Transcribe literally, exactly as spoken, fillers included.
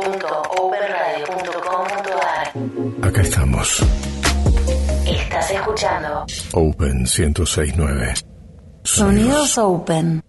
punto open radio punto com punto a r. Acá estamos. Estás escuchando Open ciento seis punto nueve. Sonidos Open.